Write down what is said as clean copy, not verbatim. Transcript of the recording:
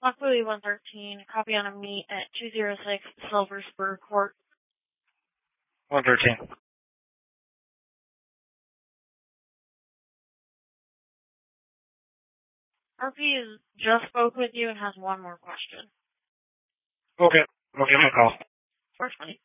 Lockwood 113, copy on a meet at 206 Silver Spur Court. 113. RP just spoke with you and has one more question. Okay. I'll give him a call. 420.